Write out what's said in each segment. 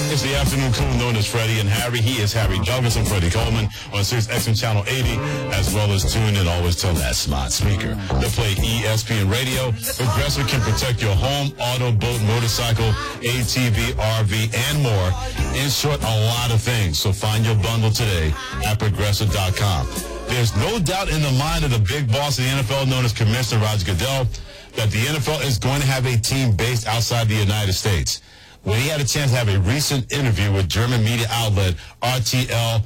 It's the afternoon crew known as Freddie and Harry. He is Harry Douglas and Freddie Coleman on Sirius XM Channel 80, as well as tune in always to that smart speaker. They play ESPN Radio. Progressive can protect your home, auto, boat, motorcycle, ATV, RV, and more. In short, a lot of things. So find your bundle today at Progressive.com. There's no doubt in the mind of the big boss of the NFL, known as Commissioner Roger Goodell, that the NFL is going to have a team based outside the United States. When he had a chance to have a recent interview with German media outlet RTL/NTV.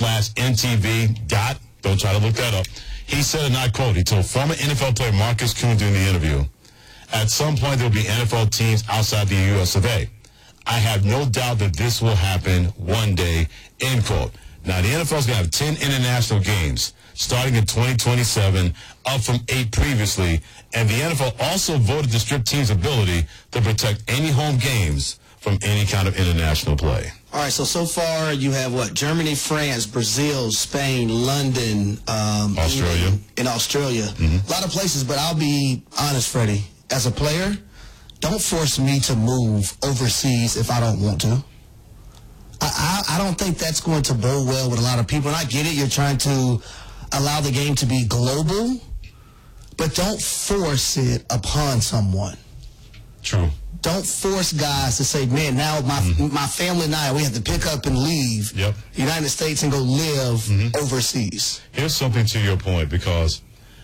Don't try to look that up. He said, and I quote, he told former NFL player Marcus Kuhn during the interview, at some point there will be NFL teams outside the U.S. of A. I have no doubt that this will happen one day, end quote. Now, the NFL is going to have 10 international games starting in 2027, up from 8 previously, and the NFL also voted to strip teams' ability to protect any home games from any kind of international play. All right, so far you have what? Germany, France, Brazil, Spain, London, Australia. In Australia. Mm-hmm. A lot of places, but I'll be honest, Freddie. As a player, don't force me to move overseas if I don't want to. I don't think that's going to bode well with a lot of people. And I get it, you're trying to allow the game to be global, but don't force it upon someone. True. Don't force guys to say, man, now my family and I, we have to pick up and leave the United States and go live overseas. Here's something to your point, because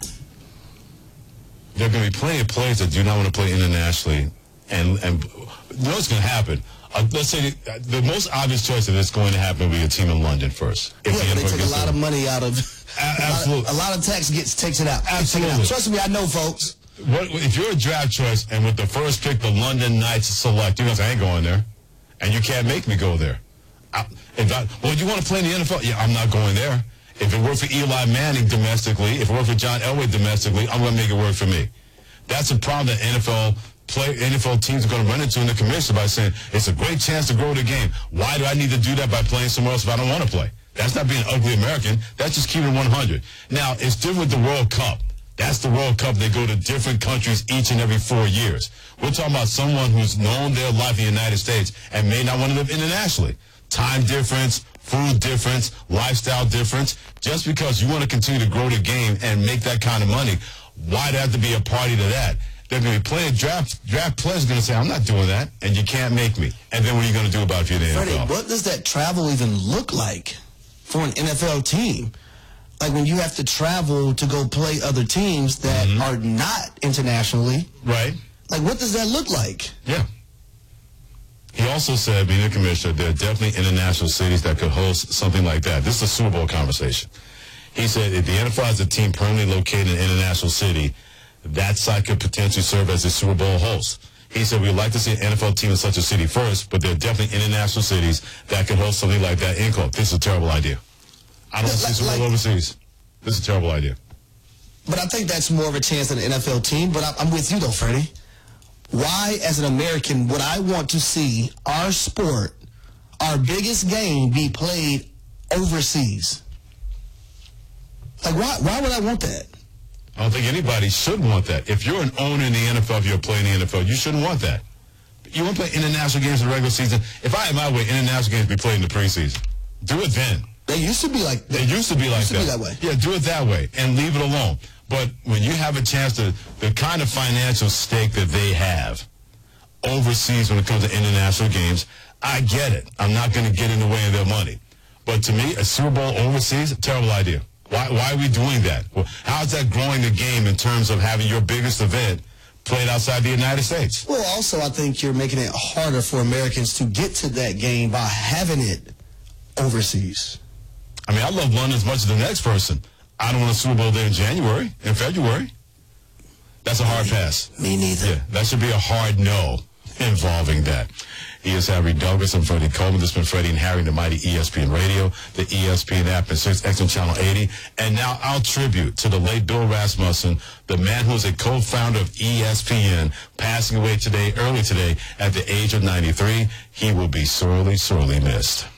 there are going to be plenty of players that do not want to play internationally. And you know what's going to happen? Let's say the most obvious choice that is going to happen will be a team in London first. If they take a lot of money out of... Absolutely. A lot of tax takes it out. Absolutely. Trust me, I know, folks. If you're a draft choice and with the first pick the London Knights select, you're going to say, I ain't going there. And you can't make me go there. Well, you want to play in the NFL? Yeah, I'm not going there. If it worked for Eli Manning domestically, if it worked for John Elway domestically, I'm going to make it work for me. That's a problem that NFL teams are going to run into in the commission by saying, it's a great chance to grow the game. Why do I need to do that by playing somewhere else if I don't want to play? That's not being ugly American. That's just keeping it 100. Now, it's different with the World Cup. That's the World Cup. They go to different countries each and every 4 years. We're talking about someone who's known their life in the United States and may not want to live internationally. Time difference, food difference, lifestyle difference. Just because you want to continue to grow the game and make that kind of money, why'd there have to be a party to that? They're going to be playing draft players going to say, I'm not doing that, and you can't make me. And then what are you going to do about it if you're the NFL? Freddie, what does that travel even look like for an NFL team? Like when you have to travel to go play other teams that are not internationally. Right. Like, what does that look like? Yeah. He also said, being a commissioner, there are definitely international cities that could host something like that. This is a Super Bowl conversation. He said, if the NFL has a team permanently located in an international city, that site could potentially serve as a Super Bowl host. He said, we'd like to see an NFL team in such a city first, but there are definitely international cities that could host something like that. End quote. This is a terrible idea. I don't see Super Bowl overseas. This is a terrible idea. But I think that's more of a chance than an NFL team. But I'm with you, though, Freddie. Why, as an American, would I want to see our sport, our biggest game, be played overseas? Like, why would I want that? I don't think anybody should want that. If you're an owner in the NFL, if you're playing in the NFL, you shouldn't want that. You want to play international games in the regular season. If I had my way, international games be played in the preseason. Do it then. They used to be like that. They used to be like that. That way. Yeah, do it that way and leave it alone. But when you have a chance to, the kind of financial stake that they have overseas when it comes to international games, I get it. I'm not going to get in the way of their money. But to me, a Super Bowl overseas, a terrible idea. Why are we doing that? Well, how is that growing the game in terms of having your biggest event played outside the United States? Well, also, I think you're making it harder for Americans to get to that game by having it overseas. I mean, I love London as much as the next person. I don't want a Super Bowl there in January, in February. That's a hard pass. Me neither. Yeah, that should be a hard no involving that. He is Harry Douglas and Freddie Coleman. This has been Freddie and Harry, the mighty ESPN Radio, the ESPN app, and Sirius XM Channel 80. And now our tribute to the late Bill Rasmussen, the man who is a co-founder of ESPN, passing away early today, at the age of 93. He will be sorely, sorely missed.